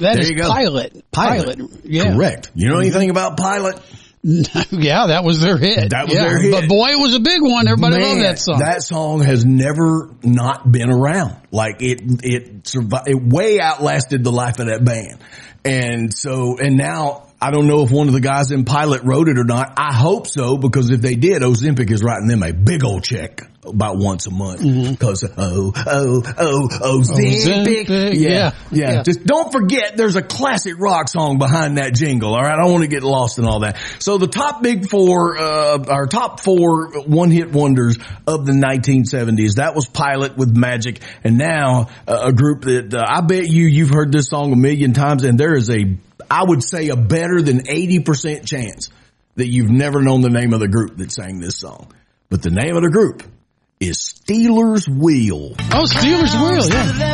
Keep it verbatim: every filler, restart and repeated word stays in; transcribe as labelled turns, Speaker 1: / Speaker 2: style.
Speaker 1: That
Speaker 2: there
Speaker 1: is
Speaker 2: you go.
Speaker 1: Pilot.
Speaker 2: Pilot.
Speaker 1: Pilot. Yeah.
Speaker 2: Correct. You know anything about Pilot?
Speaker 1: Yeah, that was their hit.
Speaker 2: That was
Speaker 1: yeah.
Speaker 2: their hit.
Speaker 1: But boy, it was a big one. Everybody
Speaker 2: Man,
Speaker 1: loved that song.
Speaker 2: That song has never not been around. Like it, it survived, it way outlasted the life of that band. And so, and now I don't know if one of the guys in Pilot wrote it or not. I hope so, because if they did, Ozempic is writing them a big old check about once a month. Because, mm-hmm. oh, oh, oh, Ozempic.
Speaker 1: Ozempic.
Speaker 2: Yeah,
Speaker 1: Yeah.
Speaker 2: yeah.
Speaker 1: Yeah.
Speaker 2: Just don't forget there's a classic rock song behind that jingle. All right. I don't want to get lost in all that. So the top big four, uh, our top four one hit wonders of the nineteen seventies, that was Pilot with Magic. And now uh, a group that uh, I bet you, you've heard this song a million times, and there is a, I would say a better than eighty percent chance that you've never known the name of the group that sang this song. But the name of the group is Stealers Wheel.
Speaker 1: Oh, Stealers Wheel, yeah.